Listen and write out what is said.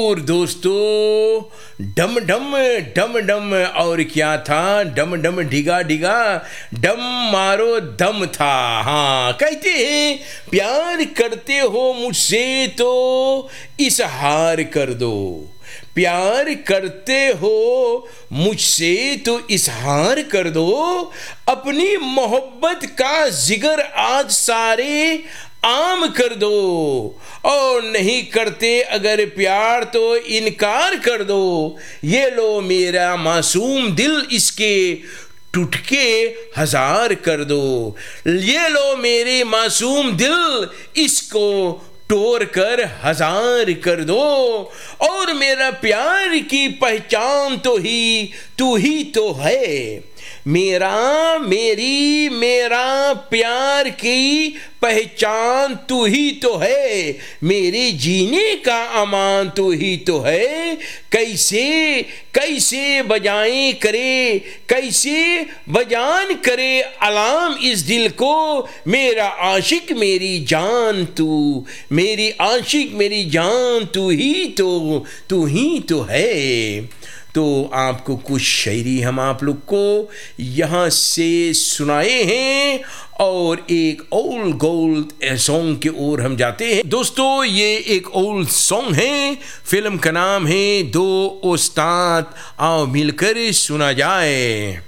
जरूर दोस्तों, डम डम डम डम और क्या था, डम डम ढिगा ढिगा डम मारो दम था। हाँ, कहते हैं प्यार करते हो मुझसे तो इजहार कर दो, प्यार करते हो मुझसे तो इजहार कर दो, अपनी मोहब्बत का जिगर आज सारे आम कर दो, और नहीं करते अगर प्यार तो इनकार कर दो। ये लो मेरा मासूम दिल, इसके टुटके हजार कर दो। ये लो मेरे मासूम दिल, इसको तोड़ कर हजार कर दो। और मेरा प्यार की पहचान तो तू ही तो है, मेरा प्यार की पहचान तू ही तो है, मेरे जीने का अमान तू ही तो है। कैसे बजाएं करे, कैसे बजान करे अलाम इस दिल को, मेरा आशिक मेरी जान तू, मेरी आशिक मेरी जान तू ही तो है। तो आपको कुछ शायरी हम आप लोग को यहाँ से सुनाए हैं, और एक ओल्ड गोल्ड सॉन्ग की ओर हम जाते हैं। दोस्तों, ये एक ओल्ड सॉन्ग है, फिल्म का नाम है दो उस्ताद, आओ मिलकर सुना जाए।